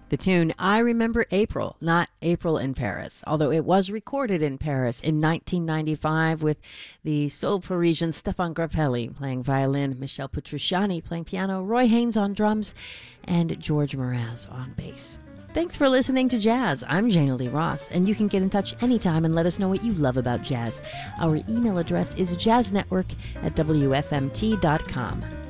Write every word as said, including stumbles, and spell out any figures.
The tune I Remember April, not April in Paris, although it was recorded in Paris in nineteen ninety-five with the soul Parisian Stéphane Grappelli playing violin, Michel Petrucciani playing piano, Roy Haynes on drums, and George Mraz on bass. Thanks for listening to Jazz. I'm Jana Lee Ross, and you can get in touch anytime and let us know what you love about jazz. Our email address is jazznetwork at w f m t dot com.